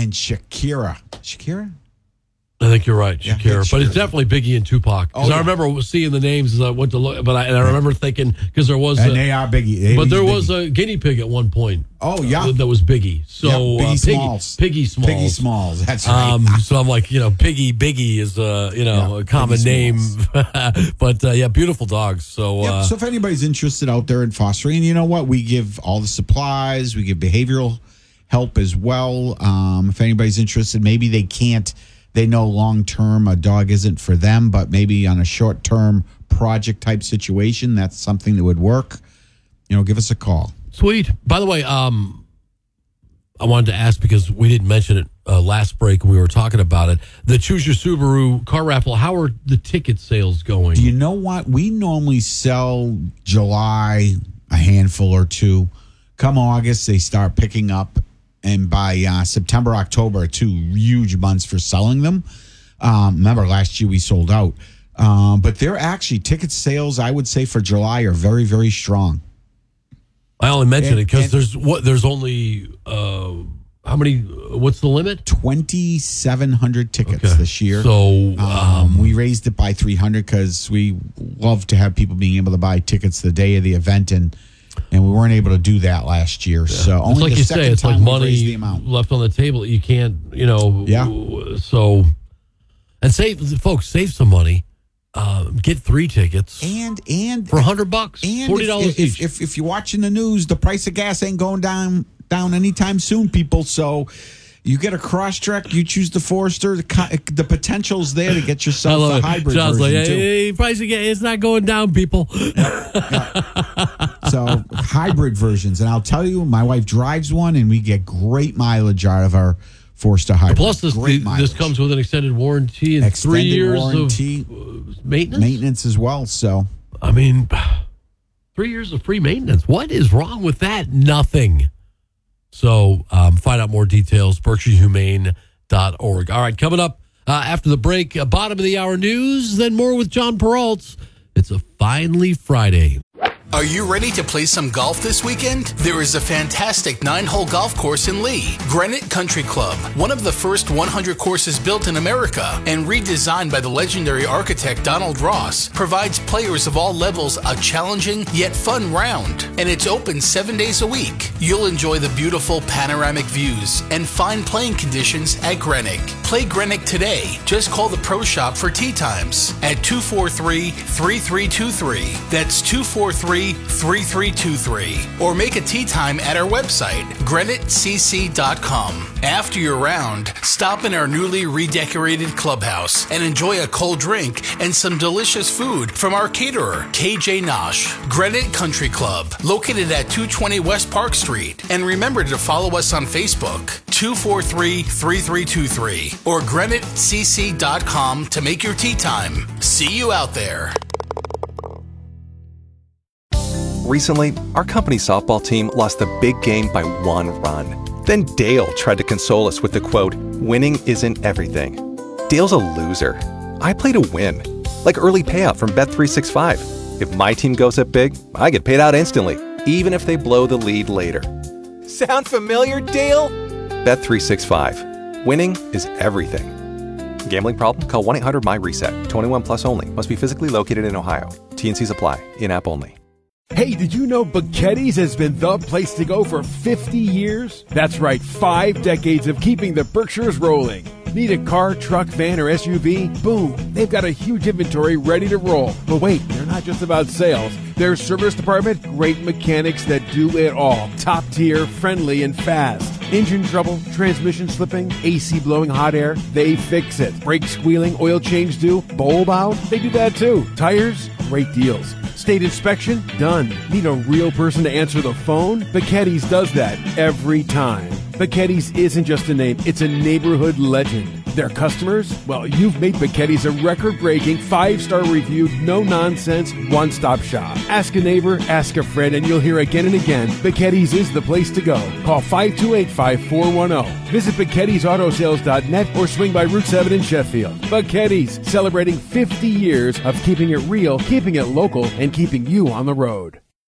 and Shakira. Shakira? I think you're right, Shakira. Yeah, but it's definitely Biggie and Tupac. Because I remember seeing the names as I went to look, and I remember thinking, because there was and they are Biggie. But there was a guinea pig at one point. Oh, yeah. That was Biggie. So Biggie Smalls. Piggy Smalls. Piggy Smalls, that's right. So I'm like, Biggie is, a common name. But, beautiful dogs. So, so if anybody's interested out there in fostering, and you know what? We give all the supplies. We give behavioral help as well. If anybody's interested, maybe they know long-term a dog isn't for them, but maybe on a short-term project-type situation, that's something that would work. Give us a call. Sweet. By the way, I wanted to ask because we didn't mention it last break when we were talking about it. The Choose Your Subaru car raffle, how are the ticket sales going? Do you know what? We normally sell July, a handful or two. Come August, they start picking up. And by September, October, 2 huge months for selling them. Remember, last year we sold out. But they're actually ticket sales, I would say, for July are very, very strong. I only mention it because there's only how many? What's the limit? 2,700 tickets this year. So we raised it by 300 because we love to have people being able to buy tickets the day of the event, and we weren't able to do that last year. Yeah. So only like the you second say, it's time like we money raised the amount left on the table. You can't, So, and save some money. Get 3 tickets and for $100, $40 each. If you're watching the news, the price of gas ain't going down anytime soon, people. So you get a Crosstrek, you choose the Forester. The potential's there to get yourself a hybrid John's version like, hey, price of gas, it's not going down, people. So hybrid versions, and I'll tell you, my wife drives one, and we get great mileage out of our Forester hybrid. Plus, this comes with an extended warranty and 3 years of maintenance. Maintenance as well. So, 3 years of free maintenance. What is wrong with that? Nothing. So, find out more details, BerkshireHumane.org. All right, coming up after the break, bottom of the hour news, then more with John Peraltz. It's a Finally Friday. Are you ready to play some golf this weekend? There is a fantastic 9-hole golf course in Lee, Granite Country Club, one of the first 100 courses built in America and redesigned by the legendary architect Donald Ross, provides players of all levels a challenging yet fun round. And it's open 7 days a week. You'll enjoy the beautiful panoramic views and fine playing conditions at Grenik. Play Grenik today. Just call the Pro Shop for tee times at 243-3323. That's 243-3323. Or make a tee time at our website, granitecc.com. After your round, stop in our newly redecorated clubhouse and enjoy a cold drink and some delicious food from our caterer, KJ Nosh. Granite Country Club, located at 220 West Park Street. And remember to follow us on Facebook, 243-3323, or granitecc.com to make your tee time. See you out there. Recently, our company softball team lost the big game by 1 run. Then Dale tried to console us with the quote, "Winning isn't everything." Dale's a loser. I play to win. Like early payout from Bet365. If my team goes up big, I get paid out instantly, even if they blow the lead later. Sound familiar, Dale? Bet365. Winning is everything. Gambling problem? Call 1-800-MY-RESET. 21 plus only. Must be physically located in Ohio. T&Cs apply. In-app only. Hey, did you know Buchetti's has been the place to go for 50 years? That's right, 5 decades of keeping the Berkshires rolling. Need a car, truck, van, or SUV? Boom, they've got a huge inventory ready to roll. But wait, they're not just about sales. Their service department, great mechanics that do it all. Top tier, friendly, and fast. Engine trouble, transmission slipping, AC blowing hot air, they fix it. Brake squealing, oil change due, bulb out, they do that too. Tires, great deals. State inspection? Done. Need a real person to answer the phone? Buchetti's does that every time. Buchetti's isn't just a name, it's a neighborhood legend. Their customers? Well, you've made Buchetti's a record-breaking, 5-star reviewed, no-nonsense, one-stop shop. Ask a neighbor, ask a friend, and you'll hear again and again, Buchetti's is the place to go. Call 528-5410. Visit Buchetti'sAutosales.net or swing by Route 7 in Sheffield. Buchetti's, celebrating 50 years of keeping it real, keeping it local, and keeping you on the road.